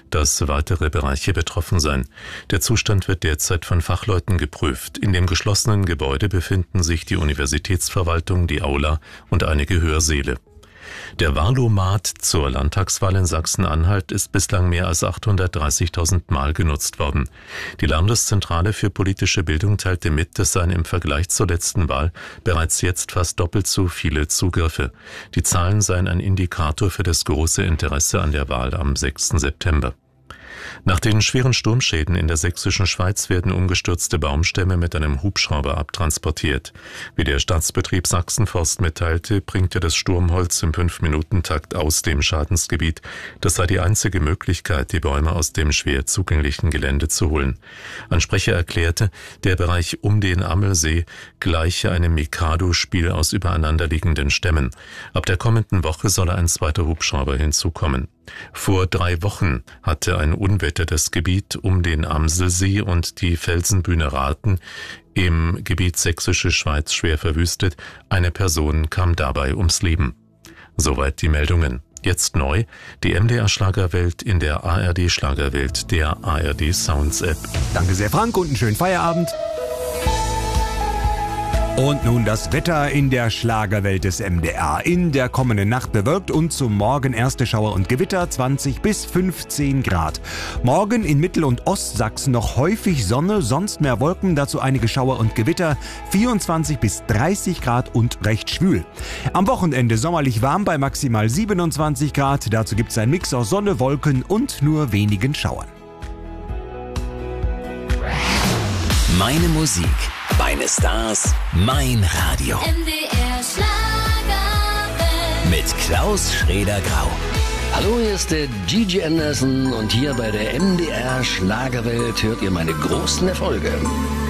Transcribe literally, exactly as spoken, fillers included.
dass weitere Bereiche betroffen seien. Der Zustand wird derzeit von Fachleuten geprüft. In dem geschlossenen Gebäude befinden sich die Universitätsverwaltung, die Aula und einige Hörsäle. Der Wahlomat zur Landtagswahl in Sachsen-Anhalt ist bislang mehr als achthundertdreißigtausend Mal genutzt worden. Die Landeszentrale für politische Bildung teilte mit, es seien im Vergleich zur letzten Wahl bereits jetzt fast doppelt so viele Zugriffe. Die Zahlen seien ein Indikator für das große Interesse an der Wahl am sechsten September. Nach den schweren Sturmschäden in der sächsischen Schweiz werden umgestürzte Baumstämme mit einem Hubschrauber abtransportiert. Wie der Staatsbetrieb Sachsenforst mitteilte, bringt er das Sturmholz im fünf-Minuten-Takt aus dem Schadensgebiet. Das sei die einzige Möglichkeit, die Bäume aus dem schwer zugänglichen Gelände zu holen. Ein Sprecher erklärte, der Bereich um den Ammelsee gleiche einem Mikado-Spiel aus übereinanderliegenden Stämmen. Ab der kommenden Woche solle ein zweiter Hubschrauber hinzukommen. Vor drei Wochen hatte ein Unwetter das Gebiet um den Amselsee und die Felsenbühne Raten im Gebiet Sächsische Schweiz schwer verwüstet. Eine Person kam dabei ums Leben. Soweit die Meldungen. Jetzt neu, die M D R Schlagerwelt in der A R D Schlagerwelt, der A R D Sounds App. Danke sehr, Frank, und einen schönen Feierabend. Und nun das Wetter in der Schlagerwelt des M D R. In der kommenden Nacht bewölkt und zum Morgen erste Schauer und Gewitter, zwanzig bis fünfzehn Grad. Morgen in Mittel- und Ostsachsen noch häufig Sonne, sonst mehr Wolken, dazu einige Schauer und Gewitter, vierundzwanzig bis dreißig Grad und recht schwül. Am Wochenende sommerlich warm bei maximal siebenundzwanzig Grad, dazu gibt es einen Mix aus Sonne, Wolken und nur wenigen Schauern. Meine Musik, meine Stars, mein Radio. M D R Schlagerwelt. Mit Klaus Schrader-Grau. Hallo, hier ist der Gigi Anderson und hier bei der M D R Schlagerwelt hört ihr meine großen Erfolge.